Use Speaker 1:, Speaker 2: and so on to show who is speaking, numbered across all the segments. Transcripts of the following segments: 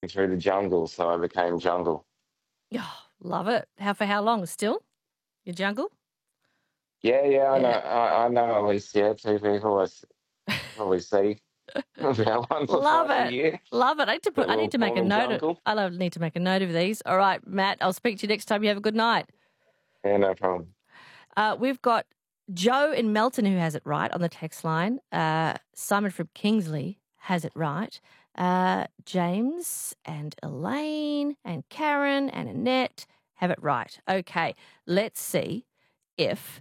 Speaker 1: through the jungle, so I became Jungle.
Speaker 2: Oh, love it. For how long still? Your jungle?
Speaker 1: Yeah, I know.
Speaker 2: Yeah.
Speaker 1: I know at least, two people I probably see about once or
Speaker 2: Love
Speaker 1: twice a
Speaker 2: it.
Speaker 1: year.
Speaker 2: Love it.
Speaker 1: That
Speaker 2: I need
Speaker 1: we'll
Speaker 2: to make
Speaker 1: call
Speaker 2: a
Speaker 1: them
Speaker 2: note
Speaker 1: Jungle.
Speaker 2: need to make a note of these. All right, Matt, I'll speak to you next time. You have a good night.
Speaker 1: Yeah, no problem.
Speaker 2: We've got Joe in Melton who has it right on the text line. Simon from Kingsley has it right. James and Elaine and Karen and Annette have it right. Okay, let's see if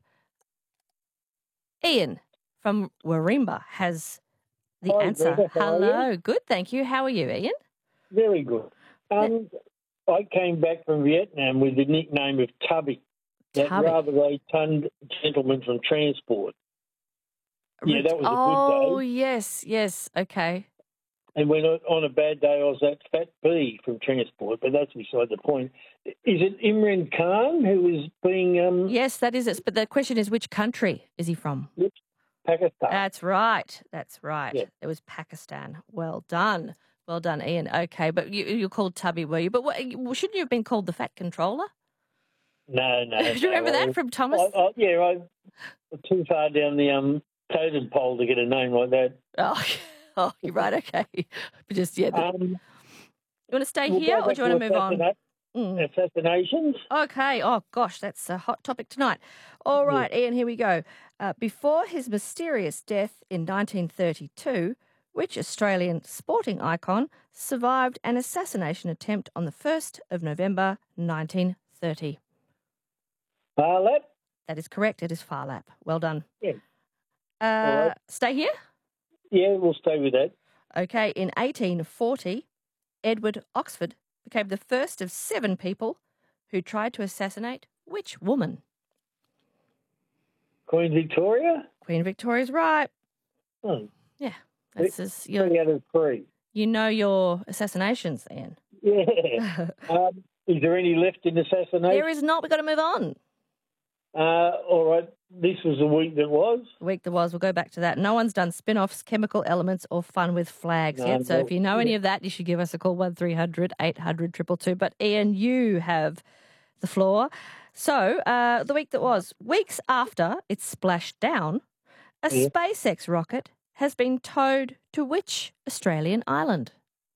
Speaker 2: Ian from Warimba has the
Speaker 3: Hi,
Speaker 2: answer.
Speaker 3: Greta, how are you?
Speaker 2: Hello, good, thank you. How are you, Ian?
Speaker 3: Very good. I came back from Vietnam with the nickname of Tubby, that
Speaker 2: Tubby.
Speaker 3: rather rotund gentleman from Transport. Yeah, that was a good
Speaker 2: Oh,
Speaker 3: day.
Speaker 2: yes, okay.
Speaker 3: And when on a bad day, I was that Fat B from Transport, but that's beside the point. Is it Imran Khan who was being...
Speaker 2: Yes, that is it. But the question is, which country is he from?
Speaker 3: Pakistan.
Speaker 2: That's right.
Speaker 3: Yeah.
Speaker 2: It was Pakistan. Well done, Ian. Okay, but you're called Tubby, were you? But shouldn't you have been called the Fat Controller?
Speaker 3: No.
Speaker 2: Do you remember that from Thomas?
Speaker 3: I'm too far down the totem pole to get a name like that.
Speaker 2: Oh, you're right. Okay, just you want to stay
Speaker 3: we'll
Speaker 2: here, or do you want to move on?
Speaker 3: Assassinations.
Speaker 2: Okay. Oh, gosh, that's a hot topic tonight. All right, Ian, here we go. Before his mysterious death in 1932, which Australian sporting icon survived an assassination attempt on the 1st of November 1930?
Speaker 3: Phar Lap?
Speaker 2: That is correct. It is Phar Lap. Well done.
Speaker 3: Yeah. All right.
Speaker 2: Stay here?
Speaker 3: Yeah, we'll stay with that.
Speaker 2: Okay. In 1840, Edward Oxford became the first of 7 people who tried to assassinate which woman?
Speaker 3: Queen Victoria?
Speaker 2: Queen Victoria's right.
Speaker 3: Oh.
Speaker 2: Yeah. That's just,
Speaker 3: 3 out of 3.
Speaker 2: you know your assassinations, Ian.
Speaker 3: Yeah. Is there any left in assassination?
Speaker 2: There is not. We've got to move on.
Speaker 3: All right. This was the week that was.
Speaker 2: The week that was. We'll go back to that. No one's done spin-offs, chemical elements or fun with flags yet. So if you know any of that, you should give us a call, 1300 800 222. But Ian, you have the floor. So the week that was, weeks after it splashed down, a SpaceX rocket has been towed to which Australian island?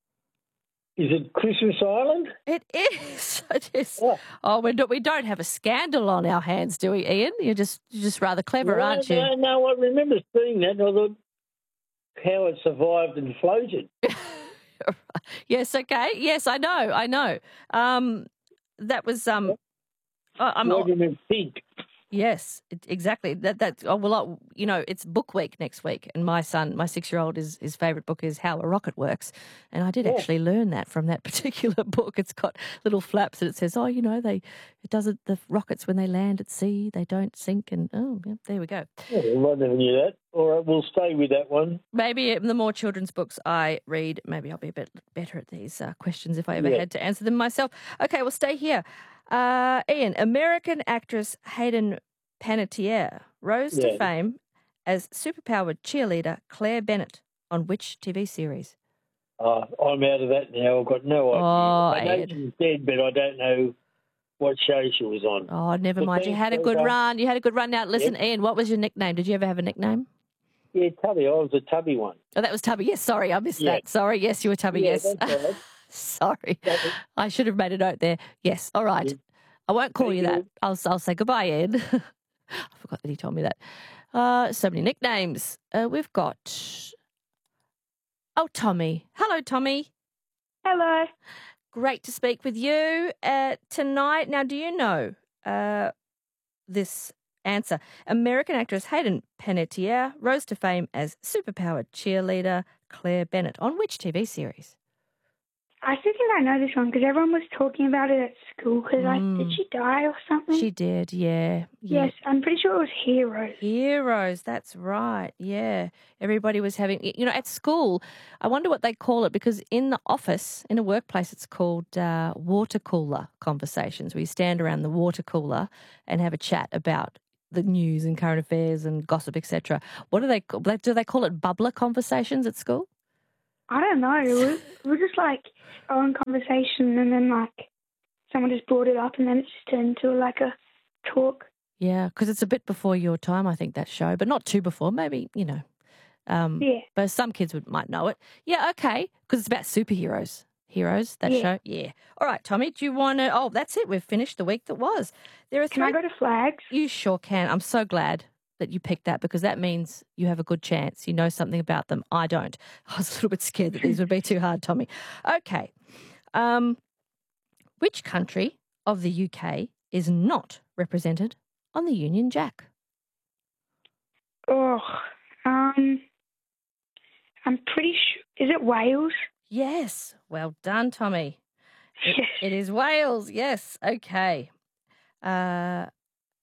Speaker 3: Is it Christmas Island?
Speaker 2: It is. It is. Oh, we don't have a scandal on our hands, do we, Ian? You're just rather clever, aren't you?
Speaker 3: No, I remember seeing that and I thought how it survived and floated.
Speaker 2: Yes, okay. Yes, I know. That was
Speaker 3: What do you think?
Speaker 2: Yes, exactly. It's book week next week, and my 6-year-old, his favourite book is How a Rocket Works, and I did actually learn that from that particular book. It's got little flaps, and it says, the rockets when they land at sea, they don't sink, and there we go.
Speaker 3: Yeah, well, I never knew that. All right, we'll stay with that one.
Speaker 2: Maybe the more children's books I read, maybe I'll be a bit better at these questions if I ever had to answer them myself. Okay, we'll stay here. Ian, American actress Hayden Panettiere rose to fame as superpowered cheerleader Claire Bennett on which TV series?
Speaker 3: I'm out of that now. I've got no idea. I know she's dead, but I don't know what show she was on.
Speaker 2: Oh, never mind. You had a good run. Now, listen, Ian, what was your nickname? Did you ever have a nickname?
Speaker 3: Yeah, Tubby. I was a Tubby one.
Speaker 2: Oh, that was Tubby. Yes, sorry, I missed that. Sorry, yes, you were Tubby, yes.
Speaker 3: That's all right.
Speaker 2: Sorry. I should have made a note there. Yes, all right. I won't call you that. I'll say goodbye, Ian. I forgot that he told me that. So many nicknames. We've got... Oh, Tommy. Hello, Tommy.
Speaker 4: Hello.
Speaker 2: Great to speak with you tonight. Now, do you know this answer? American actress Hayden Panettiere rose to fame as superpowered cheerleader Claire Bennett on which TV series?
Speaker 4: I still think I know this one because everyone was talking about it at school because did she die or something?
Speaker 2: She did, yeah.
Speaker 4: Yes, I'm pretty sure it was Heroes.
Speaker 2: Heroes, that's right, yeah. Everybody was having, at school, I wonder what they call it because in the office, in a workplace, it's called water cooler conversations where you stand around the water cooler and have a chat about the news and current affairs and gossip, etc. What do they call it? Bubbler conversations at school?
Speaker 4: I don't know. It was just like on conversation, and then like someone just brought it up, and then it just turned into like a talk.
Speaker 2: Yeah, because it's a bit before your time, I think, that show, but not too before. Maybe,
Speaker 4: Yeah.
Speaker 2: but some kids might know it. Yeah, okay, because it's about superheroes. Heroes, that
Speaker 4: Yeah.
Speaker 2: show? Yeah. All right, Tommy, do you want to... Oh, that's it. We've finished the week that was. There are
Speaker 4: Can I
Speaker 2: three...
Speaker 4: go to flags?
Speaker 2: You sure can. I'm so glad that you picked that because that means you have a good chance. You know something about them. I don't. I was a little bit scared that these would be too hard, Tommy. Okay. Which country of the UK is not represented on the Union Jack?
Speaker 4: Oh, I'm pretty sure. Is it Wales?
Speaker 2: Yes. Well done, Tommy.
Speaker 4: Yes.
Speaker 2: It is Wales. Yes. Okay. The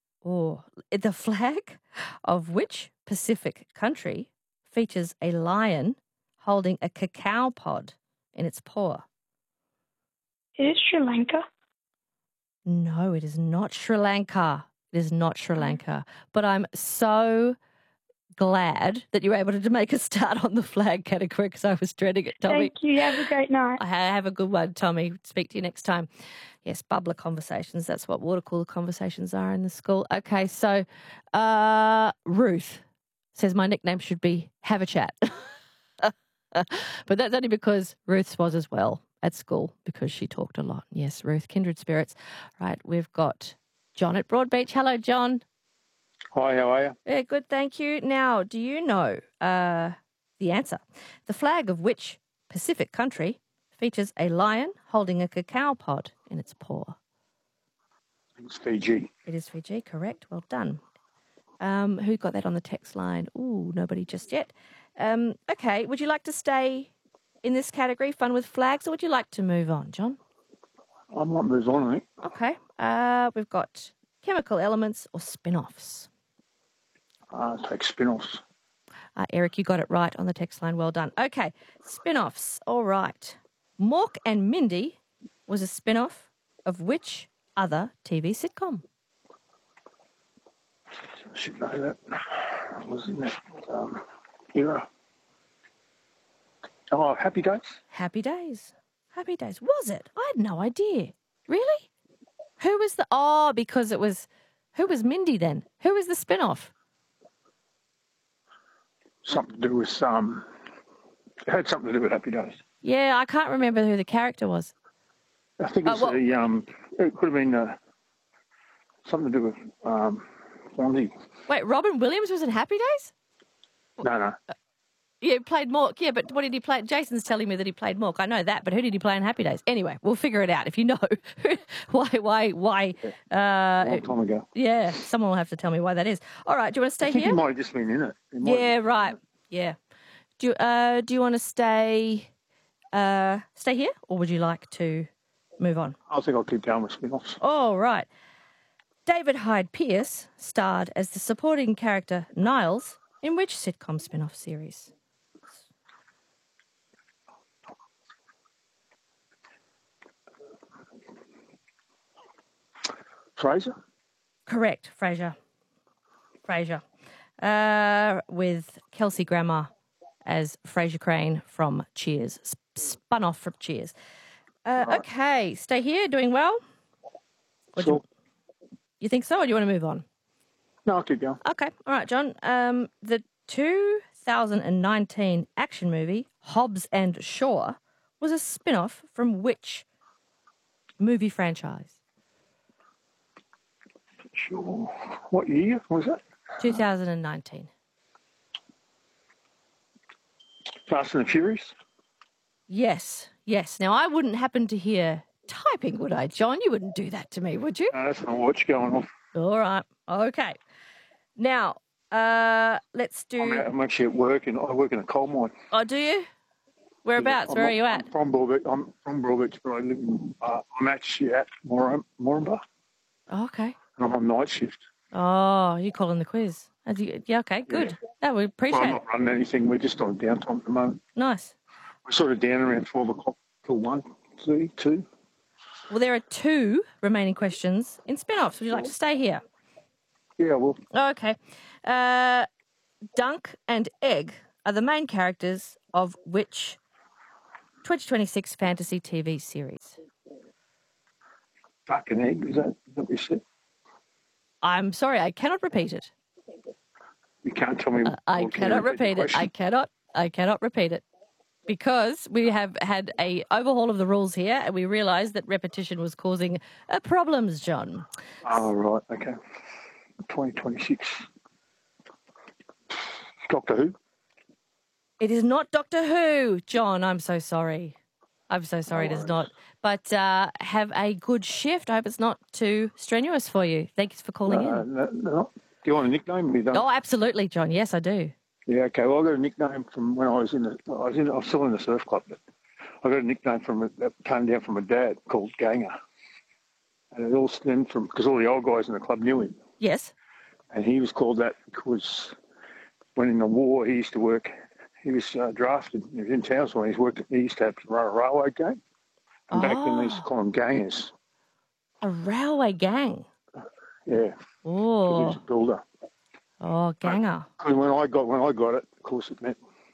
Speaker 2: flag of which Pacific country features a lion holding a cacao pod in its paw?
Speaker 4: Is it Sri Lanka?
Speaker 2: No, it is not Sri Lanka. It is not Sri Lanka. But I'm so glad that you were able to make a start on the flag category because I was dreading it, Tommy.
Speaker 4: Thank you. Have a great night.
Speaker 2: Have a good one, Tommy. Speak to you next time. Yes, bubbler conversations. That's what water cooler conversations are in the school. Okay, so Ruth says my nickname should be Have a Chat. But that's only because Ruth's was as well at school because she talked a lot. Yes, Ruth, kindred spirits. Right, we've got John at Broadbeach. Hello, John.
Speaker 5: Hi, how are you?
Speaker 2: Yeah, good, thank you. Now, do you know the answer? The flag of which Pacific country features a lion holding a cacao pod in its paw?
Speaker 5: It's Fiji.
Speaker 2: It is Fiji, correct. Well done. Who got that on the text line? Ooh, nobody just yet. Okay, would you like to stay in this category, fun with flags, or would you like to move on, John?
Speaker 5: I might move on, I think.
Speaker 2: Okay, we've got chemical elements or spin-offs.
Speaker 5: Take spin-offs.
Speaker 2: Eric, you got it right on the text line. Well done. Okay, spin-offs. All right. Mork and Mindy was a spin-off of which other TV sitcom?
Speaker 5: I should know that. Wasn't that era? Oh, Happy Days?
Speaker 2: Happy Days. Happy Days. Was it? I had no idea. Really? Who was the... Oh, because it was... Who was Mindy then? Who was the spin-off?
Speaker 5: Something to do with... It had something to do with Happy Days.
Speaker 2: Yeah, I can't remember who the character was.
Speaker 5: I think it's it could have been something to do with Fonzie.
Speaker 2: Wait, Robin Williams was in Happy Days?
Speaker 5: No.
Speaker 2: Yeah, he played Mork. Yeah, but what did he play? Jason's telling me that he played Mork. I know that, but who did he play in Happy Days? Anyway, we'll figure it out. If you know why.
Speaker 5: Long time ago.
Speaker 2: Yeah, someone will have to tell me why that is. All right, do you want to stay
Speaker 5: I think
Speaker 2: here?
Speaker 5: he might have just been in it.
Speaker 2: Yeah, right. Yeah. Do you want to stay here, or would you like to move on?
Speaker 5: I think I'll keep going with spin-offs.
Speaker 2: All right. David Hyde Pierce starred as the supporting character Niles in which sitcom spin-off series?
Speaker 5: Fraser?
Speaker 2: Correct, Frasier. With Kelsey Grammer as Frasier Crane from Cheers, spun off from Cheers. Okay, stay here, doing well?
Speaker 5: Sure.
Speaker 2: You think so, or do you want to move on?
Speaker 5: No, I'll keep going.
Speaker 2: Okay, all right, John. The 2019 action movie Hobbs and Shaw was a spin-off from which movie franchise?
Speaker 5: Sure. What year was that?
Speaker 2: 2019.
Speaker 5: Fast and the Furious?
Speaker 2: Yes. Now, I wouldn't happen to hear typing, would I, John? You wouldn't do that to me, would you?
Speaker 5: No, that's my watch going off.
Speaker 2: All right. Okay. Now, let's do...
Speaker 5: I'm actually at work, and I work in a coal mine.
Speaker 2: Oh, do you? Whereabouts? Where are you at?
Speaker 5: I'm from Broadbeach, but I live in, I'm actually at Moranbah,
Speaker 2: Oh, okay.
Speaker 5: and I'm on night shift.
Speaker 2: Oh, you calling the quiz? Yeah, okay, good. No, we appreciate
Speaker 5: I'm
Speaker 2: it.
Speaker 5: not running anything. We're just on downtime at the moment.
Speaker 2: Nice.
Speaker 5: We're sort of down around 12 o'clock till 1:30, 2.
Speaker 2: Well, there are 2 remaining questions in spin-offs. Would you like to stay here?
Speaker 5: Yeah, well,
Speaker 2: Okay. Dunk and Egg are the main characters of which 2026 fantasy TV series?
Speaker 5: Fucking egg, is that what you said?
Speaker 2: I'm sorry, I cannot repeat it.
Speaker 5: You can't tell me.
Speaker 2: I cannot repeat it. I cannot repeat it. Because we have had a overhaul of the rules here and we realised that repetition was causing problems, John.
Speaker 5: Oh, right, okay. 2026. Doctor Who?
Speaker 2: It is not Doctor Who, John. I'm so sorry. I'm so sorry it is not. But have a good shift. I hope it's not too strenuous for you. Thanks for calling in.
Speaker 5: No. Do you want a nickname? You don't?
Speaker 2: Oh, absolutely, John. Yes, I do.
Speaker 5: Yeah, okay. Well, I got a nickname from when I was I was still in the surf club, but I got a nickname that came down from my dad called Ganger. And it all stemmed from, because all the old guys in the club knew him.
Speaker 2: Yes.
Speaker 5: And he was called that because when in the war he used to work, he was drafted, he was in Townsville, he used to have to run a railway gang. And back then they used to call them gangers.
Speaker 2: A railway gang?
Speaker 5: Yeah.
Speaker 2: Oh.
Speaker 5: He was a builder.
Speaker 2: Oh, ganger.
Speaker 5: And when I got it, of course it meant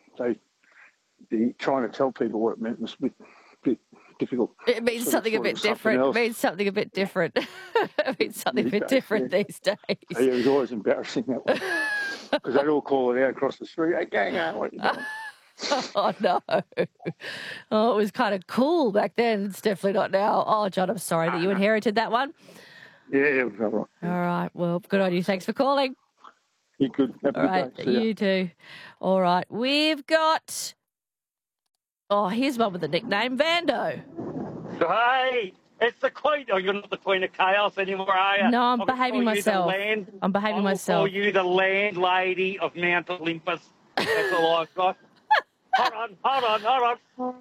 Speaker 5: trying to tell people what it meant was a bit difficult.
Speaker 2: It means something a bit different. It means something a bit different. It means something a bit different these days.
Speaker 5: Yeah, it was always embarrassing that way. Because they'd all call it out across the street, "Hey, ganger, what are you doing?"
Speaker 2: Oh, no. Oh, it was kind of cool back then. It's definitely not now. Oh, John, I'm sorry that you inherited that one.
Speaker 5: Yeah, it was all right.
Speaker 2: All right. Well, good on you. Thanks for calling.
Speaker 5: You could. Have a
Speaker 2: All
Speaker 5: good
Speaker 2: right.
Speaker 5: day. See ya.
Speaker 2: You too. All right. We've got... Oh, here's one with the nickname, Vando.
Speaker 6: Hey, it's the Queen. Oh, you're not the Queen of Chaos anymore, are you?
Speaker 2: No, I'm behaving myself. I'm behaving myself.
Speaker 6: I will call you the landlady of Mount Olympus. That's all I've got. Hold on.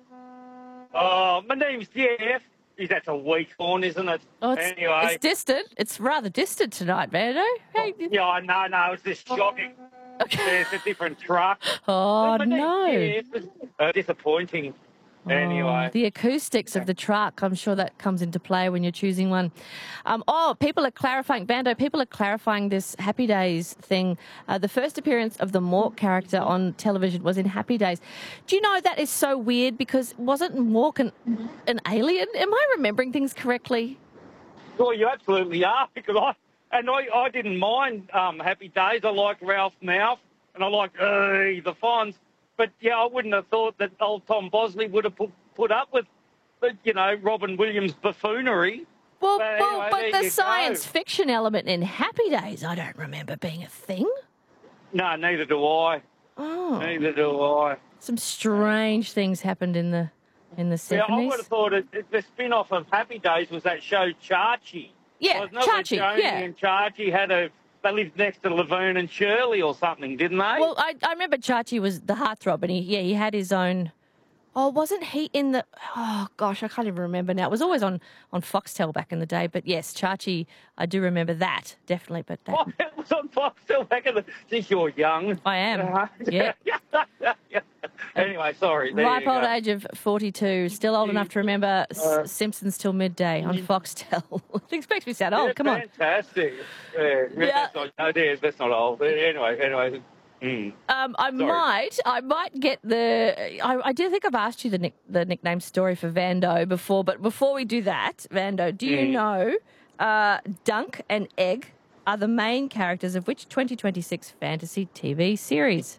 Speaker 6: Oh, my name's Jeff. That's a weak horn, isn't it?
Speaker 2: Oh,
Speaker 6: anyway.
Speaker 2: It's distant. It's rather distant tonight, Vando. Hey.
Speaker 6: Yeah, no, it's just shocking.
Speaker 2: Okay.
Speaker 6: It's a different truck.
Speaker 2: Oh,
Speaker 6: My name's
Speaker 2: no.
Speaker 6: Jeff. Disappointing. Anyway.
Speaker 2: The acoustics of the truck, I'm sure that comes into play when you're choosing one. People are clarifying, Vando, people are clarifying this Happy Days thing. The first appearance of the Mork character on television was in Happy Days. Do you know that is so weird because wasn't Mork an alien? Am I remembering things correctly?
Speaker 6: Well, you absolutely are because I didn't mind Happy Days. I like Ralph Mouth and I like the Fonz. But, yeah, I wouldn't have thought that old Tom Bosley would have put up with, Robin Williams' buffoonery.
Speaker 2: Well,
Speaker 6: anyway,
Speaker 2: but the science fiction element in Happy Days, I don't remember being a thing.
Speaker 6: No, neither do I.
Speaker 2: Oh.
Speaker 6: Neither do I.
Speaker 2: Some strange things happened in the 70s.
Speaker 6: Yeah, I would have thought the spin-off of Happy Days was that show Chachi.
Speaker 2: Yeah,
Speaker 6: Wasn't it?
Speaker 2: Chachi,
Speaker 6: Where Joni
Speaker 2: yeah.
Speaker 6: and Chachi they lived next to Laverne and Shirley or something, didn't they?
Speaker 2: Well, I remember Chachi was the heartthrob, and he had his own. Oh, wasn't he in the? Oh gosh, I can't even remember now. It was always on Foxtel back in the day. But yes, Chachi, I do remember that definitely. But that,
Speaker 6: Oh, it was on Foxtel back in the. Geez, you're young.
Speaker 2: I am. Yeah.
Speaker 6: Anyway, sorry. There
Speaker 2: Ripe
Speaker 6: you
Speaker 2: old
Speaker 6: go.
Speaker 2: age of 42, still old enough to remember Simpsons till midday on Foxtel. Things makes me sound old.
Speaker 6: Yeah,
Speaker 2: Come on.
Speaker 6: fantastic. Yeah. That's not old. Anyway.
Speaker 2: I might get I do think I've asked you the nickname story for Vando before, but before we do that, Vando, do you know Dunk and Egg are the main characters of which 2026 fantasy TV series?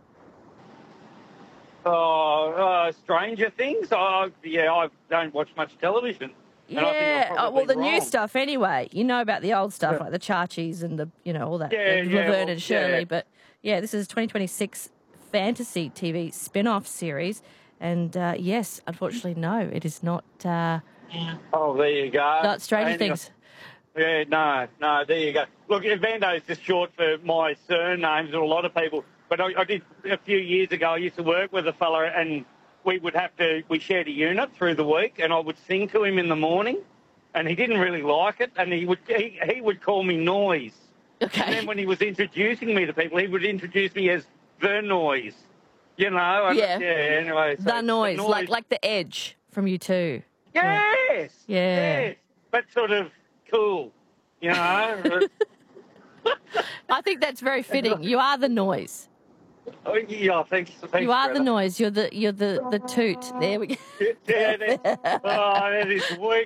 Speaker 6: Stranger Things? I don't watch much television. And I think I'm
Speaker 2: Yeah, well, the
Speaker 6: probably
Speaker 2: new
Speaker 6: wrong.
Speaker 2: stuff anyway. You know about the old stuff, like the Chachis and all that, Laverne and Shirley.
Speaker 6: yeah.
Speaker 2: But yeah, this is 2026 fantasy TV spin-off series. And yes, unfortunately, no, it is not.
Speaker 6: Oh, there you go.
Speaker 2: Not Stranger
Speaker 6: And,
Speaker 2: Things.
Speaker 6: Yeah, no, there you go. Look, Vando is just short for my surnames to a lot of people. But I did, a few years ago, I used to work with a fella and we shared a unit through the week and I would sing to him in the morning and he didn't really like it and he would call me Noise.
Speaker 2: Okay.
Speaker 6: And then when he was introducing me to people, he would introduce me as The Noise. And,
Speaker 2: Yeah.
Speaker 6: Anyway. So
Speaker 2: The noise, like the Edge from U2.
Speaker 6: Yes.
Speaker 2: Yeah.
Speaker 6: Yes. But sort of cool,
Speaker 2: I think that's very fitting. You are the noise.
Speaker 6: Oh, yeah, thanks.
Speaker 2: You are the
Speaker 6: brother.
Speaker 2: noise. You're the toot. There we go.
Speaker 6: Yeah, that is weak.